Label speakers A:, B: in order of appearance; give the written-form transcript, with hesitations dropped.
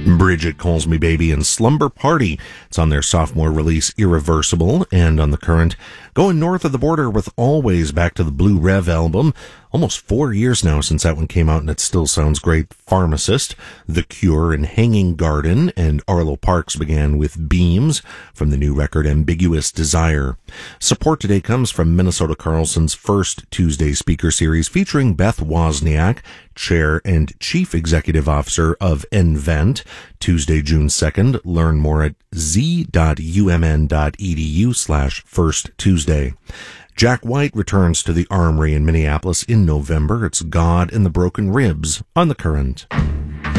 A: Bridget Calls Me Baby and Slumber Party. It's on their sophomore release, Irreversible, and on the Current, going north of the border with Always, back to the Blue Rev album. Almost 4 years now since that one came out, and it still sounds great. Pharmacist, The Cure, and Hanging Garden, and Arlo Parks began with Beams from the new record Ambiguous Desire. Support today comes from Minnesota Carlson's first Tuesday speaker series featuring Beth Wozniak, Chair and Chief Executive Officer of nVent. Tuesday, June 2nd. Learn more at z.umn.edu/First Tuesday. Jack White returns to the Armory in Minneapolis in November. It's God and the Broken Ribs on the Current.